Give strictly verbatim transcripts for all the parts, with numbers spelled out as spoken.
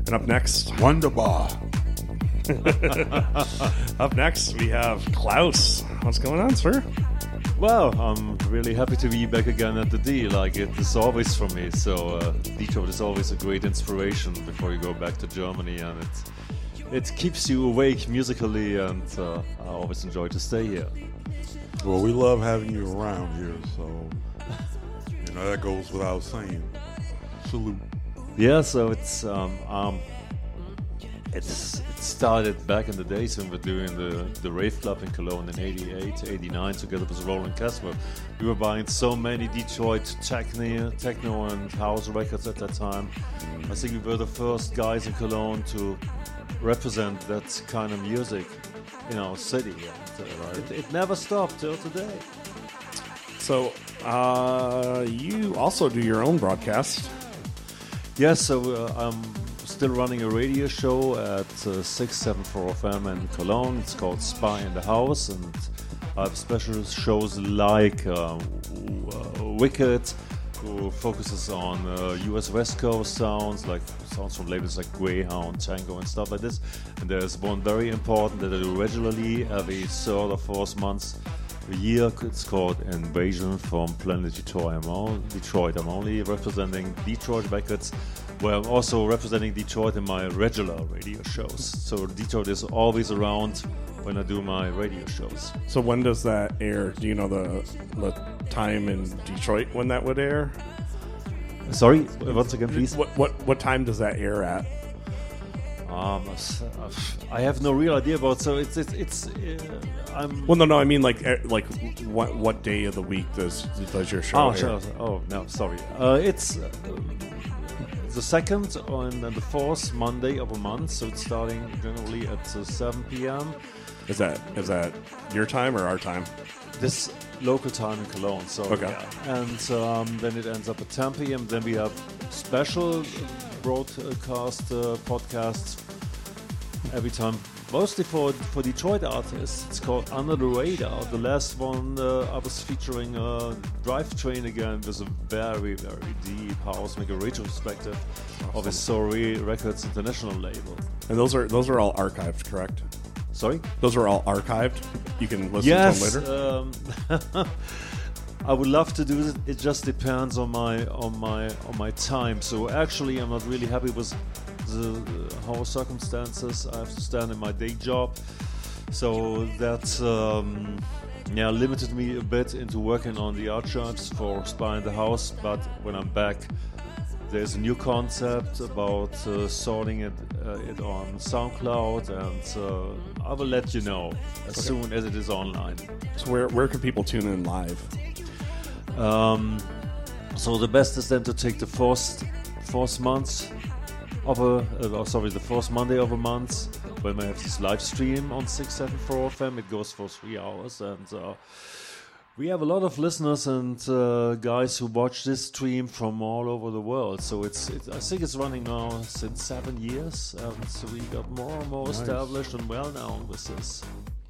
And up next, Wunderbar. up next we have Klaus. What's going on, sir? Well, I'm really happy to be back again at the D, like it is always for me. So uh, Detroit is always a great inspiration before you go back to Germany, and it it keeps you awake musically, and uh, I always enjoy to stay here. Well, we love having you around here, so you know that goes without saying. Salute. Yeah, so it's um, um it's it started back in the days when we were doing the the rave club in Cologne in eighty-eight, eighty-nine together with Roland Casper. We were buying so many Detroit techno, techno and house records at that time. I think we were the first guys in Cologne to represent that kind of music in our city. And, uh, it, it never stopped till today. So, uh, you also do your own broadcast. Yes, so uh, I'm still running a radio show at uh, six seventy-four F M in Cologne. It's called Spy in the House, and I have special shows like uh, uh, Wicked, who focuses on uh, U S West Coast sounds, like sounds from labels like Greyhound, Tango, and stuff like this. And there's one very important that I do regularly every third or fourth month a year. It's called Invasion from Planet Detroit. I'm, all, Detroit. I'm only representing Detroit records, where I'm also representing Detroit in my regular radio shows. So Detroit is always around when I do my radio shows. So when does that air? Do you know the the time in Detroit when that would air? Sorry, once again, please. What what what time does that air at? Um, I have no real idea about. So it's it's, it's uh, I'm. Well, no, no. I mean, like, eh, like what what day of the week does does your show Oh, air? sure. Oh no, sorry. Uh, it's uh, the second and the fourth Monday of a month. So it's starting generally at uh, seven p.m. Is that is that your time or our time? This local time in Cologne. So Okay. yeah. And um, then it ends up at ten p.m. Then we have special broadcast uh, podcasts every time, mostly for for Detroit artists. It's called Under the Radar. The last one uh, I was featuring uh, Drivetrain again with a very very deep house, make a retrospective of his Sorry Records international label. And those are those are all archived, correct? Sorry? Those are all archived. You can listen Yes, to them later. um, I would love to do it. It just depends on my on my on my time. So actually, I'm not really happy with the whole circumstances. I have to stand in my day job, so that um, yeah limited me a bit into working on the archives for Spy in the House. But when I'm back, there's a new concept about uh, sorting it uh, it on SoundCloud, and uh, I will let you know as Okay. soon as it is online. So where where can people tune in live? Um, so the best is then to take the first fourth month of a uh, oh, sorry the first Monday of a month when we have this live stream on six seventy-four F M. It goes for three hours, and uh, we have a lot of listeners and uh, guys who watch this stream from all over the world. So it's, it's I think it's running now since seven years, and so we got more and more Nice. established and well known with this.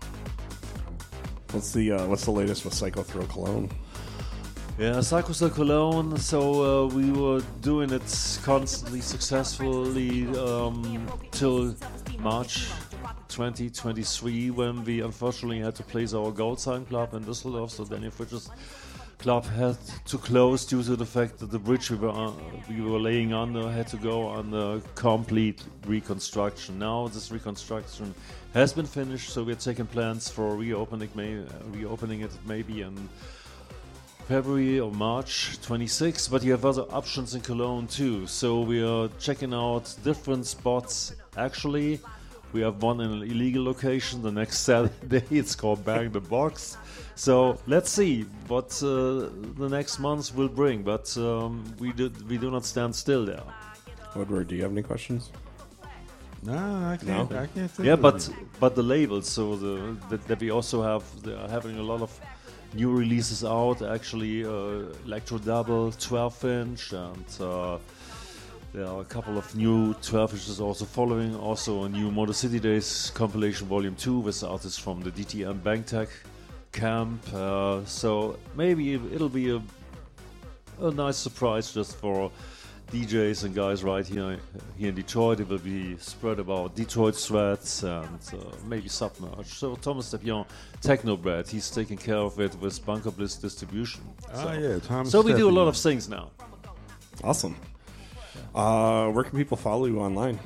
What's the uh, what's the latest with Psycho Thrill Cologne? Yeah, Psychosol Cologne. So uh, we were doing it constantly, successfully um, till March twenty twenty-three, when we unfortunately had to place our Gold Sign Club in Düsseldorf. So Daniel Fritsch's club had to close due to the fact that the bridge we were uh, we were laying under had to go under complete reconstruction. Now this reconstruction has been finished, so we're taking plans for reopening, may, uh, reopening it maybe in February or March twenty-sixth, but you have other options in Cologne too. So we are checking out different spots. Actually, we have one in an illegal location the next Saturday. It's called Bang the Box. So let's see what uh, the next months will bring. But um, we do we do not stand still there. Woodward, do you have any questions? Nah, I can't. No? I can't think Yeah, of but it. but the labels. So the that, that we also have they are having a lot of new releases out. Actually, uh, Electro Double twelve inch, and uh, there are a couple of new twelve inches also following. Also a new Motor City Days compilation volume two with artists from the D T M Bangtech camp. Uh, so maybe it'll be a a nice surprise just for D Js and guys right here here in Detroit. It will be spread about Detroit Threads and uh, maybe Submerge. So Thomas Depion, Technobread, he's taking care of it with Bunker Bliss Distribution. Ah, So, yeah, Thomas so we do a lot Depion. of things now. Awesome. Uh, where can people follow you online?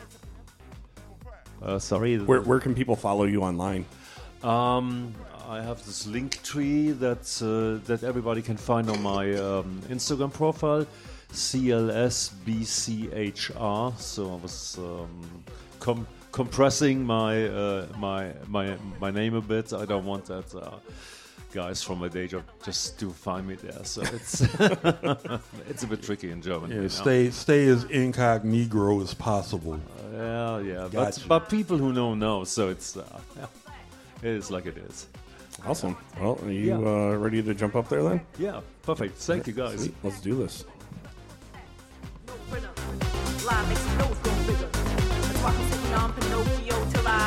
Uh, sorry. Where where can people follow you online? Um, I have this link tree that uh, that everybody can find on my um, Instagram profile, C L S B C H R. So I was um, com- compressing my uh, my my my name a bit. I don't want that uh, guys from my day job just to find me there. So it's it's a bit tricky in German. Yeah, you know. stay stay as incognito as possible. Yeah, yeah. Gotcha. But but people who know know. So it's uh, yeah, it is like it is. Awesome. Well, are you Yeah. uh, ready to jump up there then? Yeah, perfect. Thank you, guys. Sweet. Let's do this. Lie makes your nose go bigger. That's why I'm sitting on Pinocchio till I